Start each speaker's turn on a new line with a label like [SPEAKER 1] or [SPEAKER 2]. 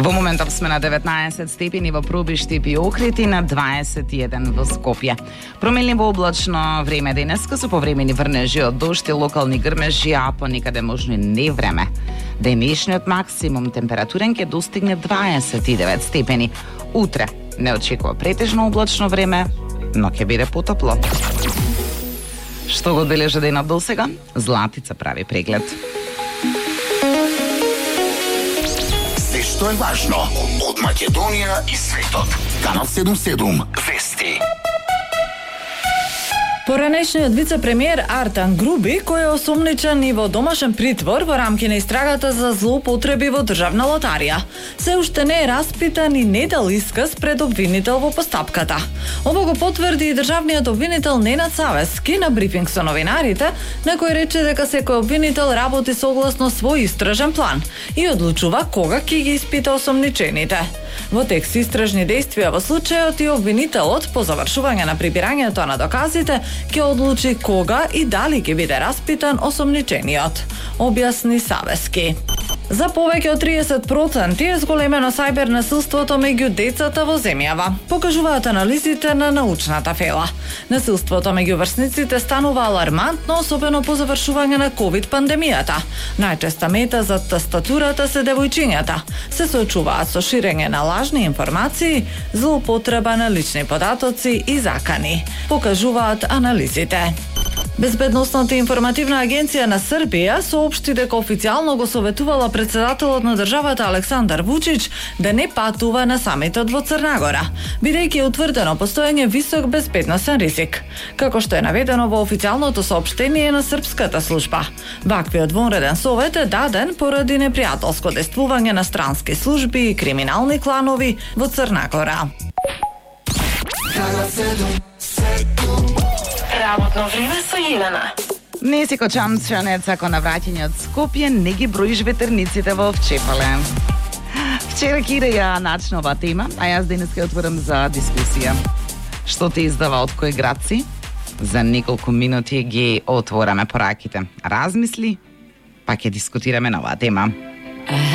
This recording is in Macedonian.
[SPEAKER 1] Во моментов сме на 19 степени во Пробиштип и Охрид и на 21 во Скопје. Променливо облачно време денеска со повремени врнежи од дожд и локални грмежи, а понекаде можно и невреме. Денешниот максимум температурен ќе достигне 29 степени. Утре не очекува претежно облачно време, но ќе биде потопло. Што го одбележа денот досега? Златица прави преглед.
[SPEAKER 2] Што е важно од Македонија и светот. Канал 77 Вести.
[SPEAKER 3] Поранешниот вице-премиер Артан Груби, кој е осомничен и во домашен притвор во рамки на истрагата за злоупотреби во државна лотарија, се уште не е распитан и не дал исказ пред обвинител во постапката. Ово го потврди и државниот обвинител Ненад Савески на брифинг со новинарите, на кој рече дека секој обвинител работи согласно свој истражен план и одлучува кога ќе ги испита осомничените. Во текст истражни действија во случајот и обвинителот по завршување на прибирањето на доказите ќе одлучи кога и дали ќе биде распитан осомничениот, објасни Савески. За повеќе од 30% е зголемено сајбер насилството меѓу децата во земјава, покажуваат анализите на научната фела. Насилството меѓу врсниците станува алармантно, особено по завршување на ковид пандемијата. Најчеста мета за тастатурата се девојчињата. Се соочуваат со ширење на лажни информации, злоупотреба на лични податоци и закани, покажуваат анализите. Безбедносната информативна агенција на Србија соопшти дека официјално го советувала председателот на државата Александар Вучич да не патува на самитот во Црнагора, бидејќи е утврдено постоење висок безбедносен ризик, како што е наведено во официјалното соопштение на српската служба. Ваквиот вонреден совет е даден поради непријателско действување на странски служби и криминални кланови во Црнагора.
[SPEAKER 4] Работно време со Елена.
[SPEAKER 1] Неси Кочанчанец, ако на враќање од Скопје не ги броиш ветерниците во Овчепале. Вчера Кира ја начна оваа тема, а јас денес ќе отворам за дискусија. Што те издава од кој град си? За неколку минути ги отвораме пораките. Размисли, па ќе дискутираме на оваа тема.